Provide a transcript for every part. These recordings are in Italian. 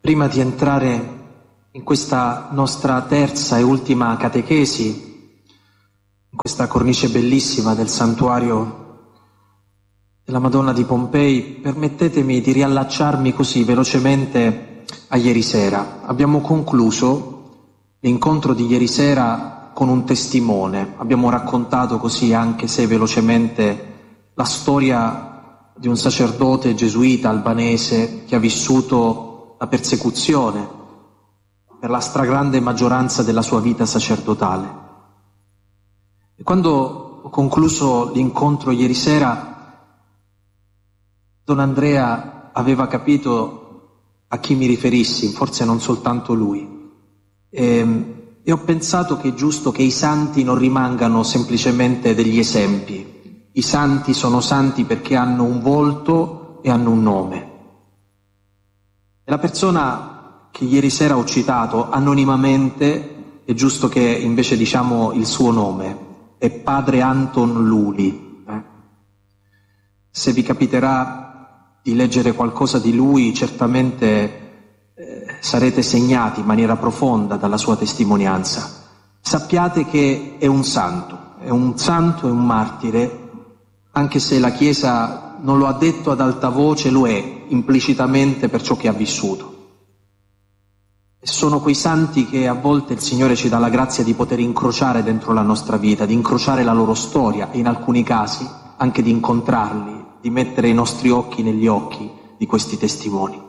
Prima di entrare in questa nostra terza e ultima catechesi, in questa cornice bellissima del santuario della Madonna di Pompei, permettetemi di riallacciarmi così velocemente a ieri sera. Abbiamo concluso l'incontro di ieri sera con un testimone. Abbiamo raccontato così, anche se velocemente, la storia di un sacerdote gesuita albanese che ha vissuto la persecuzione per la stragrande maggioranza della sua vita sacerdotale. E quando ho concluso l'incontro ieri sera, Don Andrea aveva capito a chi mi riferissi, forse non soltanto lui, e ho pensato che è giusto che i santi non rimangano semplicemente degli esempi. I santi sono santi perché hanno un volto e hanno un nome. E la persona che ieri sera ho citato anonimamente, è giusto che invece diciamo il suo nome, è Padre Anton Luli. Se vi capiterà di leggere qualcosa di lui, certamente sarete segnati in maniera profonda dalla sua testimonianza. Sappiate che è un santo e un martire, anche se la Chiesa non lo ha detto ad alta voce, lo è implicitamente per ciò che ha vissuto. E sono quei santi che a volte il Signore ci dà la grazia di poter incrociare dentro la nostra vita, di incrociare la loro storia e in alcuni casi anche di incontrarli, di mettere i nostri occhi negli occhi di questi testimoni.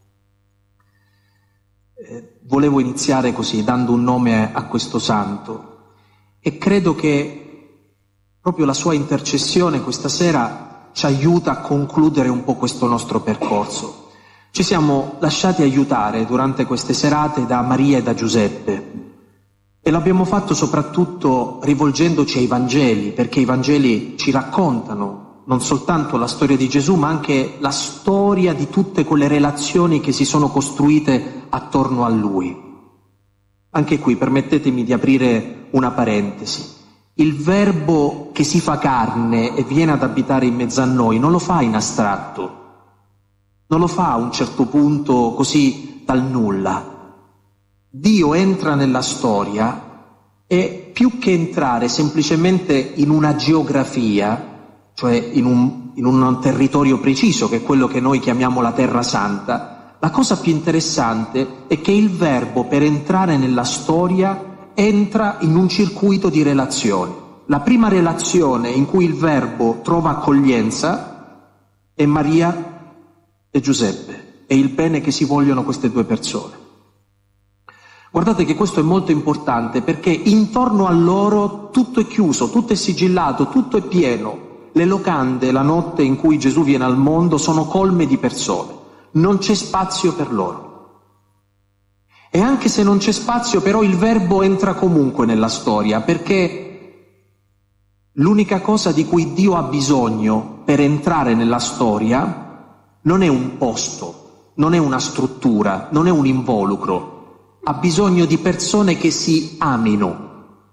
Volevo iniziare così, dando un nome a questo santo, e credo che proprio la sua intercessione questa sera ci aiuta a concludere un po' questo nostro percorso. Ci siamo lasciati aiutare durante queste serate da Maria e da Giuseppe, e l'abbiamo fatto soprattutto rivolgendoci ai Vangeli, perché i Vangeli ci raccontano non soltanto la storia di Gesù, ma anche la storia di tutte quelle relazioni che si sono costruite attorno a Lui. Anche qui permettetemi di aprire una parentesi. Il Verbo che si fa carne e viene ad abitare in mezzo a noi non lo fa in astratto, non lo fa a un certo punto così dal nulla. Dio entra nella storia e più che entrare semplicemente in una geografia, cioè in un territorio preciso, che è quello che noi chiamiamo la Terra Santa, la cosa più interessante è che il Verbo, per entrare nella storia, entra in un circuito di relazioni. La prima relazione in cui il Verbo trova accoglienza è Maria e Giuseppe, e il bene che si vogliono queste due persone. Guardate che questo è molto importante, perché intorno a loro tutto è chiuso, tutto è sigillato, tutto è pieno. Le locande, la notte in cui Gesù viene al mondo, sono colme di persone. Non c'è spazio per loro. E anche se non c'è spazio, però il Verbo entra comunque nella storia, perché l'unica cosa di cui Dio ha bisogno per entrare nella storia non è un posto, non è una struttura, non è un involucro. Ha bisogno di persone che si amino.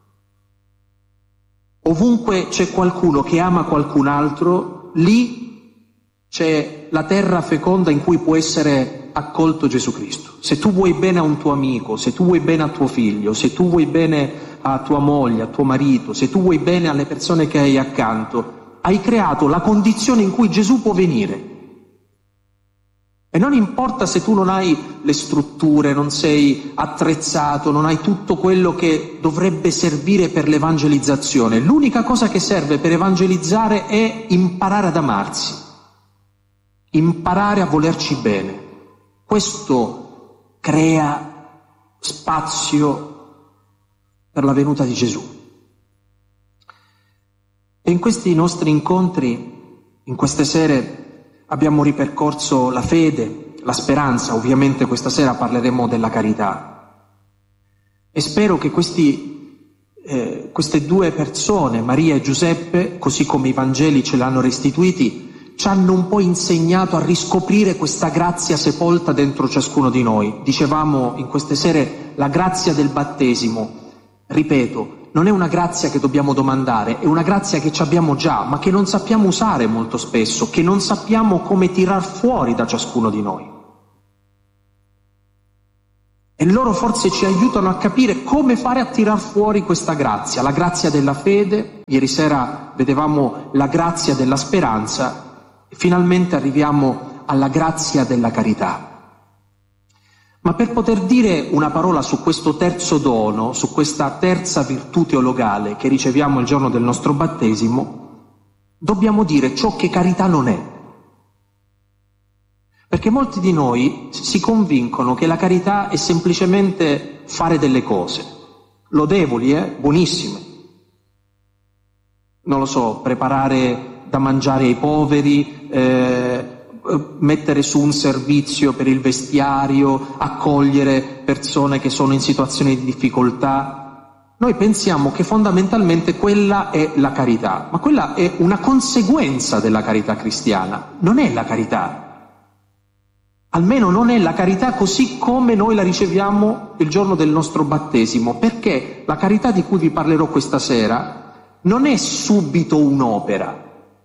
Ovunque c'è qualcuno che ama qualcun altro, lì c'è la terra feconda in cui può essere accolto Gesù Cristo. Se tu vuoi bene a un tuo amico, se tu vuoi bene a tuo figlio, se tu vuoi bene a tua moglie, a tuo marito, se tu vuoi bene alle persone che hai accanto, hai creato la condizione in cui Gesù può venire. E non importa se tu non hai le strutture, non sei attrezzato, non hai tutto quello che dovrebbe servire per l'evangelizzazione. L'unica cosa che serve per evangelizzare è imparare ad amarsi, imparare a volerci bene. Questo crea spazio per la venuta di Gesù. E in questi nostri incontri, in queste sere, abbiamo ripercorso la fede, la speranza. Ovviamente questa sera parleremo della carità. E spero che queste due persone, Maria e Giuseppe, così come i Vangeli ce l'hanno restituiti, ci hanno un po' insegnato a riscoprire questa grazia sepolta dentro ciascuno di noi. Dicevamo in queste sere la grazia del battesimo. Ripeto, non è una grazia che dobbiamo domandare, è una grazia che ci abbiamo già, ma che non sappiamo usare molto spesso, che non sappiamo come tirar fuori da ciascuno di noi. E loro forse ci aiutano a capire come fare a tirar fuori questa grazia, la grazia della fede. Ieri sera vedevamo la grazia della speranza e finalmente arriviamo alla grazia della carità. Ma per poter dire una parola su questo terzo dono, su questa terza virtù teologale che riceviamo il giorno del nostro battesimo, dobbiamo dire ciò che carità non è. Perché molti di noi si convincono che la carità è semplicemente fare delle cose, lodevoli, buonissime. Non lo so, preparare da mangiare ai poveri, mettere su un servizio per il vestiario, accogliere persone che sono in situazioni di difficoltà. Noi pensiamo che fondamentalmente quella è la carità, ma quella è una conseguenza della carità cristiana, non è la carità. Almeno non è la carità così come noi la riceviamo il giorno del nostro battesimo, perché la carità di cui vi parlerò questa sera non è subito un'opera,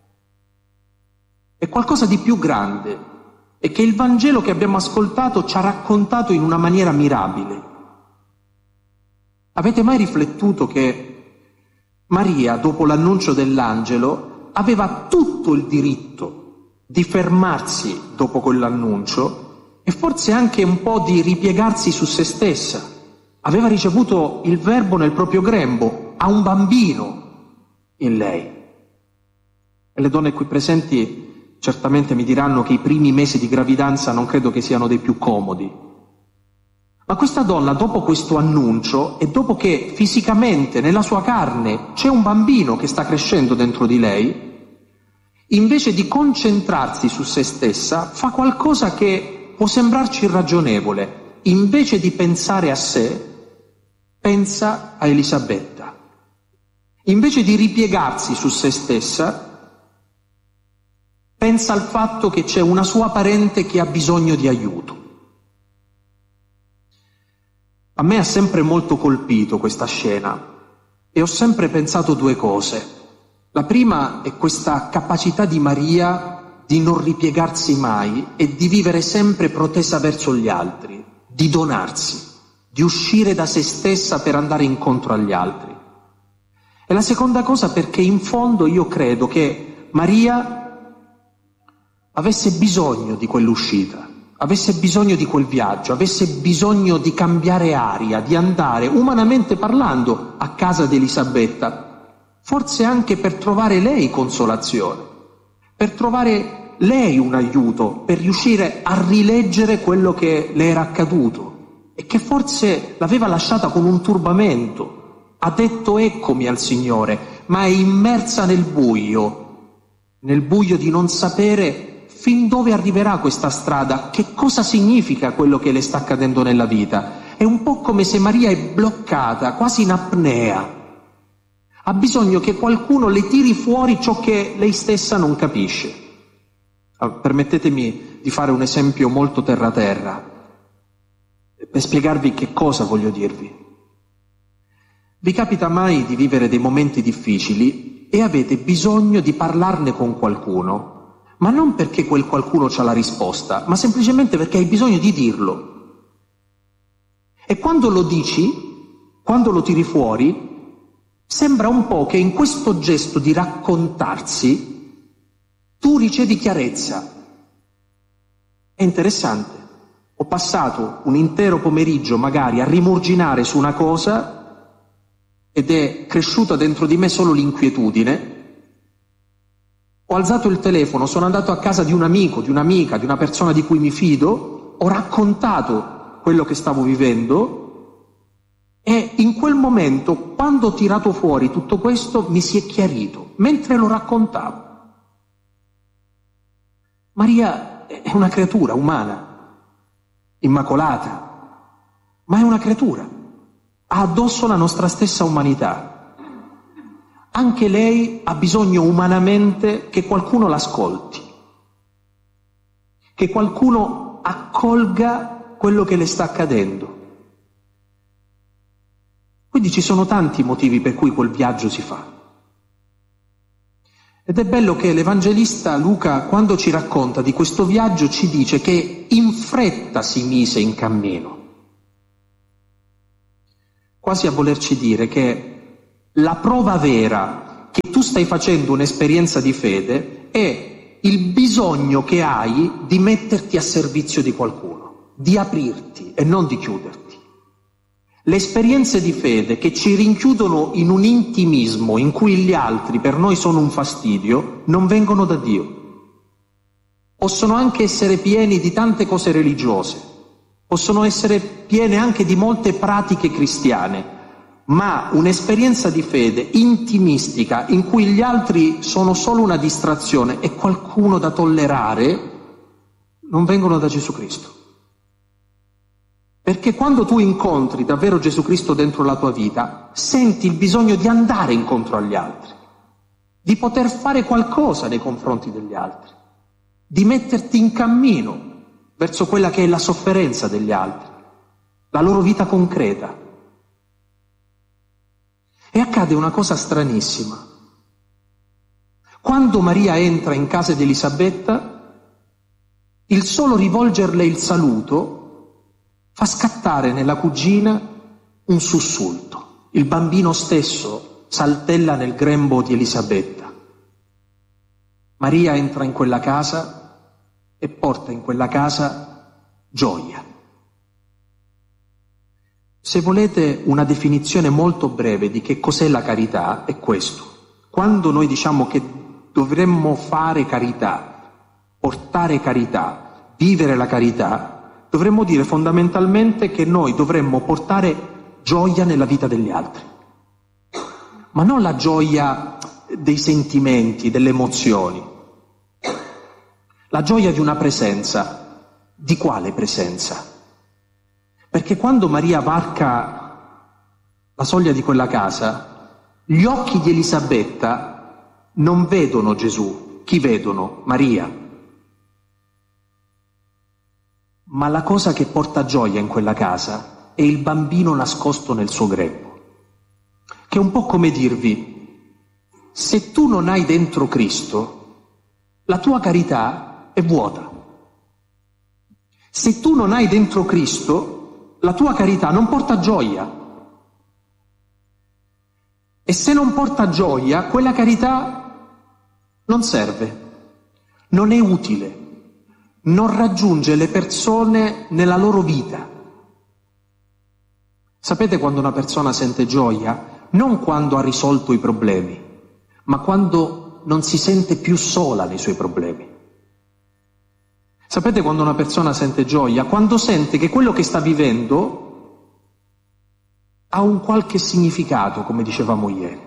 è qualcosa di più grande e che il Vangelo che abbiamo ascoltato ci ha raccontato in una maniera mirabile. Avete mai riflettuto che Maria, dopo l'annuncio dell'angelo, aveva tutto il diritto di fermarsi dopo quell'annuncio e forse anche un po' di ripiegarsi su se stessa. Aveva ricevuto il Verbo nel proprio grembo, ha un bambino in lei. E le donne qui presenti certamente mi diranno che i primi mesi di gravidanza non credo che siano dei più comodi. Ma questa donna, dopo questo annuncio e dopo che fisicamente nella sua carne c'è un bambino che sta crescendo dentro di lei, invece di concentrarsi su se stessa, fa qualcosa che può sembrarci irragionevole. Invece di pensare a sé, pensa a Elisabetta. Invece di ripiegarsi su se stessa, pensa al fatto che c'è una sua parente che ha bisogno di aiuto. A me ha sempre molto colpito questa scena e ho sempre pensato due cose. La prima è questa capacità di Maria di non ripiegarsi mai e di vivere sempre protesa verso gli altri, di donarsi, di uscire da se stessa per andare incontro agli altri. E la seconda cosa perché in fondo io credo che Maria avesse bisogno di quell'uscita, avesse bisogno di quel viaggio, avesse bisogno di cambiare aria, di andare, umanamente parlando, a casa di Elisabetta, forse anche per trovare lei consolazione, per trovare lei un aiuto, per riuscire a rileggere quello che le era accaduto e che forse l'aveva lasciata con un turbamento. Ha detto eccomi al Signore, ma è immersa nel buio di non sapere fin dove arriverà questa strada, che cosa significa quello che le sta accadendo nella vita. È un po' come se Maria è bloccata, quasi in apnea. Ha bisogno che qualcuno le tiri fuori ciò che lei stessa non capisce. Permettetemi di fare un esempio molto terra-terra, per spiegarvi che cosa voglio dirvi. Vi capita mai di vivere dei momenti difficili e avete bisogno di parlarne con qualcuno, ma non perché quel qualcuno c'ha la risposta, ma semplicemente perché hai bisogno di dirlo. E quando lo dici, quando lo tiri fuori, sembra un po' che in questo gesto di raccontarsi tu ricevi chiarezza. È interessante. Ho passato un intero pomeriggio magari a rimurginare su una cosa ed è cresciuta dentro di me solo l'inquietudine. Ho alzato il telefono, sono andato a casa di un amico, di un'amica, di una persona di cui mi fido, ho raccontato quello che stavo vivendo. E in quel momento, quando ho tirato fuori tutto questo, mi si è chiarito, mentre lo raccontavo. Maria è una creatura umana, immacolata, ma è una creatura. Ha addosso la nostra stessa umanità. Anche lei ha bisogno umanamente che qualcuno l'ascolti, che qualcuno accolga quello che le sta accadendo. Quindi ci sono tanti motivi per cui quel viaggio si fa. Ed è bello che l'Evangelista Luca, quando ci racconta di questo viaggio, ci dice che in fretta si mise in cammino. quasi a volerci dire che la prova vera che tu stai facendo un'esperienza di fede è il bisogno che hai di metterti a servizio di qualcuno, di aprirti e non di chiuderti. Le esperienze di fede che ci rinchiudono in un intimismo in cui gli altri per noi sono un fastidio, non vengono da Dio. Possono anche essere pieni di tante cose religiose, possono essere piene anche di molte pratiche cristiane, ma un'esperienza di fede intimistica in cui gli altri sono solo una distrazione e qualcuno da tollerare, non vengono da Gesù Cristo. Perché quando tu incontri davvero Gesù Cristo dentro la tua vita, senti il bisogno di andare incontro agli altri, di poter fare qualcosa nei confronti degli altri, di metterti in cammino verso quella che è la sofferenza degli altri, la loro vita concreta. E accade una cosa stranissima. Quando Maria entra in casa di Elisabetta, il solo rivolgerle il saluto fa scattare nella cugina un sussulto. Il bambino stesso saltella nel grembo di Elisabetta. Maria entra in quella casa e porta in quella casa gioia. Se volete una definizione molto breve di che cos'è la carità, è questo. Quando noi diciamo che dovremmo fare carità, portare carità, vivere la carità, dovremmo dire fondamentalmente che noi dovremmo portare gioia nella vita degli altri. Ma non la gioia dei sentimenti, delle emozioni. La gioia di una presenza. Di quale presenza? Perché quando Maria varca la soglia di quella casa, gli occhi di Elisabetta non vedono Gesù. Chi vedono? Maria. Ma la cosa che porta gioia in quella casa è il bambino nascosto nel suo grembo. Che è un po' come dirvi, se tu non hai dentro Cristo, la tua carità è vuota. Se tu non hai dentro Cristo, la tua carità non porta gioia. E se non porta gioia, quella carità non serve, non è utile, non raggiunge le persone nella loro vita. Sapete quando una persona sente gioia? Non quando ha risolto i problemi, ma quando non si sente più sola nei suoi problemi. Sapete quando una persona sente gioia? Quando sente che quello che sta vivendo ha un qualche significato, come dicevamo ieri.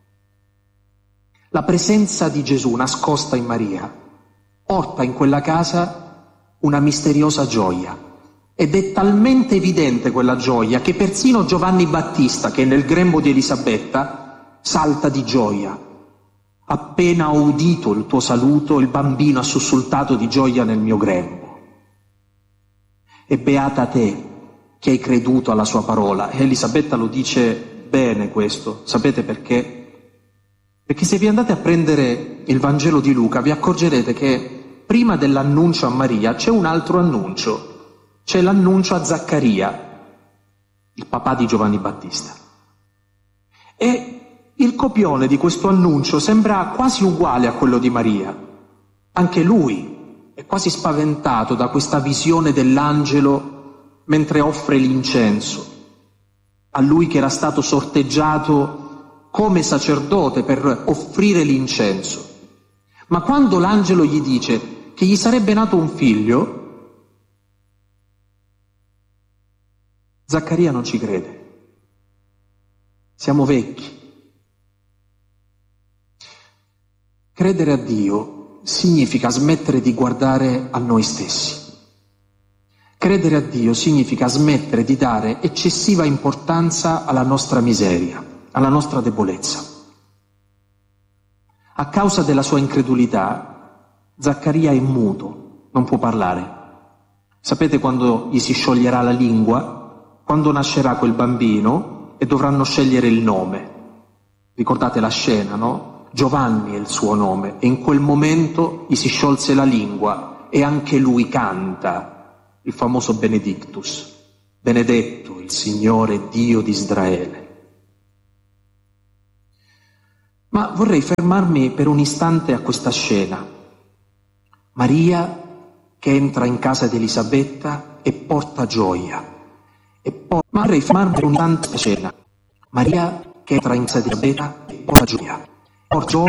La presenza di Gesù nascosta in Maria porta in quella casa una misteriosa gioia, ed è talmente evidente quella gioia che persino Giovanni Battista, che è nel grembo di Elisabetta, salta di gioia. Appena ho udito il tuo saluto, il bambino ha sussultato di gioia nel mio grembo. E beata te che hai creduto alla sua parola. E Elisabetta lo dice bene questo, sapete perché? Perché se vi andate a prendere il Vangelo di Luca vi accorgerete che prima dell'annuncio a Maria c'è un altro annuncio, c'è l'annuncio a Zaccaria, il papà di Giovanni Battista. E il copione di questo annuncio sembra quasi uguale a quello di Maria. Anche lui è quasi spaventato da questa visione dell'angelo mentre offre l'incenso, a lui che era stato sorteggiato come sacerdote per offrire l'incenso. Ma quando l'angelo gli dice che gli sarebbe nato un figlio, Zaccaria non ci crede. Siamo vecchi. Credere a Dio significa smettere di guardare a noi stessi. Credere a Dio significa smettere di dare eccessiva importanza alla nostra miseria, alla nostra debolezza. A causa della sua incredulità, Zaccaria è muto, non può parlare. Sapete quando gli si scioglierà la lingua? Quando nascerà quel bambino e dovranno scegliere il nome. Ricordate la scena, no? Giovanni è il suo nome, e in quel momento gli si sciolse la lingua e anche lui canta il famoso Benedictus. benedetto il Signore Dio di Israele. Ma vorrei fermarmi per un istante a questa scena. Maria che entra in casa di Elisabetta e porta gioia. Ma vorrei fermarmi per un istante a questa scena. Maria che entra in casa di Elisabetta e porta gioia. Porta